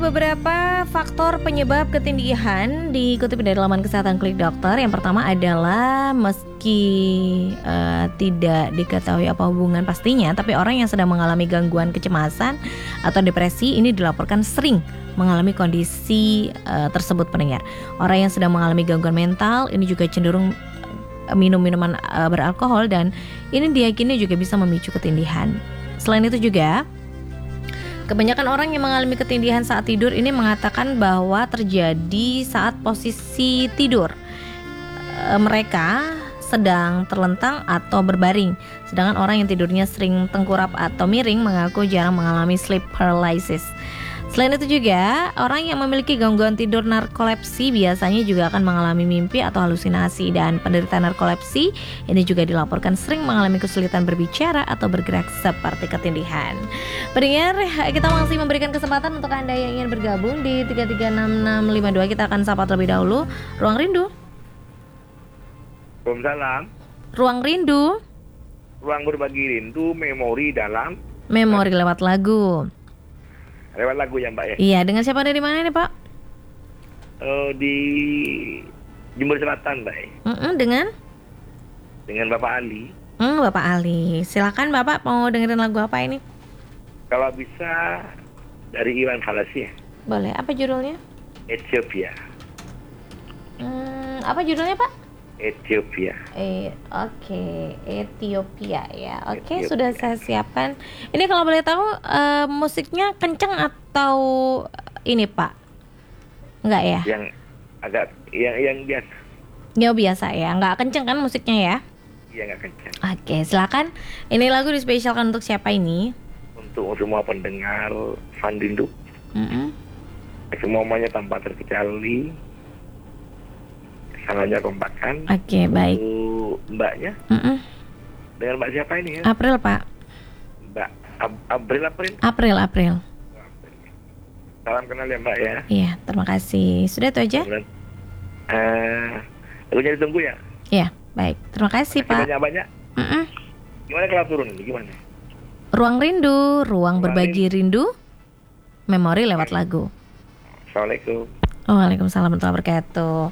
Beberapa faktor penyebab ketindihan dikutip dari laman kesehatan Klik Dokter. Yang pertama adalah meski tidak diketahui apa hubungan pastinya, tapi orang yang sedang mengalami gangguan kecemasan atau depresi ini dilaporkan sering mengalami kondisi tersebut, pendengar. Orang yang sedang mengalami gangguan mental ini juga cenderung minum minuman beralkohol dan ini diyakini juga bisa memicu ketindihan. Selain itu juga kebanyakan orang yang mengalami ketindihan saat tidur ini mengatakan bahwa terjadi saat posisi tidur mereka sedang terlentang atau berbaring. Sedangkan orang yang tidurnya sering tengkurap atau miring mengaku jarang mengalami sleep paralysis. Selain itu juga, orang yang memiliki gangguan tidur narkolepsi biasanya juga akan mengalami mimpi atau halusinasi. Dan penderita narkolepsi ini juga dilaporkan sering mengalami kesulitan berbicara atau bergerak seperti ketindihan. Pendengar, kita masih memberikan kesempatan untuk Anda yang ingin bergabung di 336652. Kita akan sapa terlebih dahulu. Ruang Rindu. Waalaikumsalam. Ruang Rindu. Ruang berbagi rindu, memori dalam. Memori lewat lagu. Lewat lagu ya Mbak ya? Iya, dengan siapa, dari mana nih Pak? Di Jember Selatan Mbak. Dengan Bapak Ali. Bapak Ali. Silakan Bapak, mau dengerin lagu apa ini? Kalau bisa dari Iwan Fals ya. Boleh, apa judulnya? Ethiopia. Apa judulnya Pak? Ethiopia. Oke, Ethiopia ya. Oke, Ethiopia. sudah saya siapkan. Ini kalau boleh tahu musiknya kenceng atau ini Pak? Enggak ya? Yang agak yang biasa. Ya biasa ya, enggak kenceng kan musiknya ya? Iya nggak kencang. Oke, silakan. Ini lagu dispesialkan untuk siapa ini? Untuk semua pendengar Fan Rindu. Semuanya tanpa terkecuali. Sangatnya kompakan. Oke, baik. Mbaknya. Dengan Mbak siapa ini ya? April Pak. Mbak April. April. Salam kenal ya Mbak ya. Iya, terima kasih. Sudah itu aja? Lagunya ditunggu ya. Iya, baik. Terima kasih Pak. Banyak. Gimana kalau turun ini? Gimana? Ruang Rindu, ruang berbagi rindu, memori lewat lagu. Assalamualaikum. Waalaikumsalam warahmatullahi wabarakatuh.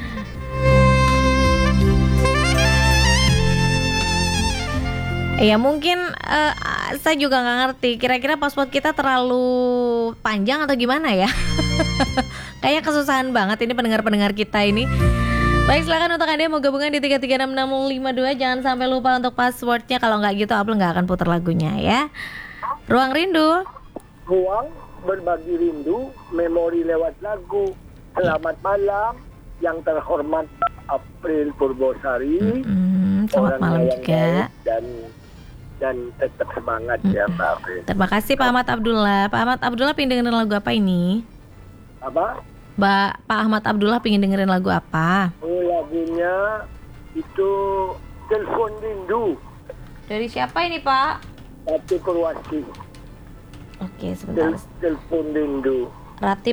Ya mungkin saya juga nggak ngerti. Kira-kira password kita terlalu panjang atau gimana ya? Kayaknya kesusahan banget ini pendengar-pendengar kita ini. Baik, silakan untuk Anda yang mau gabungan di 336652. Jangan sampai lupa untuk passwordnya. Kalau nggak gitu, Abel nggak akan putar lagunya ya. Ruang Rindu. Ruang berbagi rindu, memori lewat lagu. Selamat malam yang terhormat April Purbosari. Selamat malam juga. Dan tetap semangat ya Mbak April. Terima kasih Pak Ahmad Abdullah. Pak Ahmad Abdullah pengen dengerin lagu apa ini? Apa? Pak Ahmad Abdullah pengen dengerin lagu apa? Lagunya itu Telepon Rindu. Dari siapa ini Pak? Rati Purwasti. Oke, sebentar. Telepon Rindu. Rati